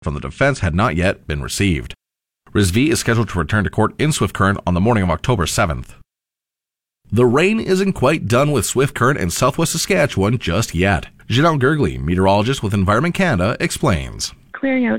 from the defense had not yet been received. Rizvi is scheduled to return to court in Swift Current on the morning of October 7th. The rain isn't quite done with Swift Current in southwest Saskatchewan just yet. Janelle Gergley, meteorologist with Environment Canada, explains. Clearing out